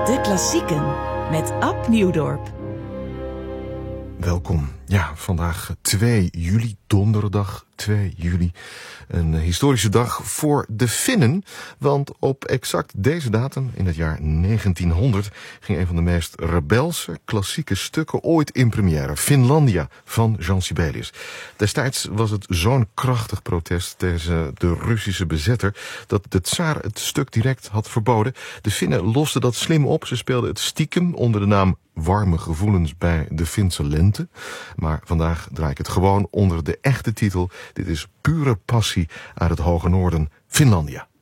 De klassieken met Ab Nieuwdorp. Welkom. Ja, vandaag 2 juli, donderdag 2 juli. Een historische dag voor de Finnen. Want op exact deze datum, in het jaar 1900... ging een van de meest rebelse klassieke stukken ooit in première. Finlandia van Jean Sibelius. Destijds was het zo'n krachtig protest tegen de Russische bezetter dat de tsaar het stuk direct had verboden. De Finnen losten dat slim op. Ze speelden het stiekem onder de naam Warme Gevoelens bij de Finse lente. Maar vandaag draai ik het gewoon onder de echte titel. Dit is pure passie uit het Hoge Noorden, Finlandia.